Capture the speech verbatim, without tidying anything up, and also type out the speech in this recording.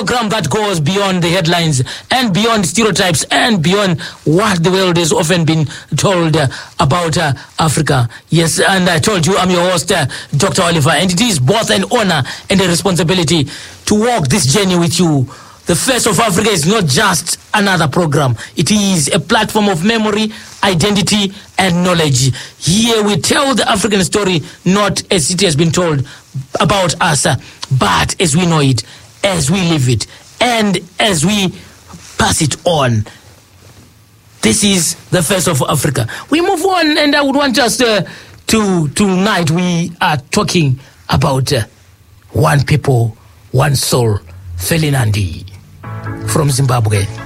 program that goes beyond the headlines and beyond stereotypes and beyond what the world has often been told uh, about uh, Africa. Yes, and I told you I'm your host, uh, Doctor Oliver, and it is both an honor and a responsibility to walk this journey with you. The Face of Africa is not just another program. It is a platform of memory, identity, and knowledge. Here we tell the African story not as it has been told about us, uh, but as we know it, as we live it, and as we pass it on. This is the Face of Africa. We move on, and I would want us uh, to, tonight we are talking about uh, one people, one soul, Felinandi from Zimbabwe.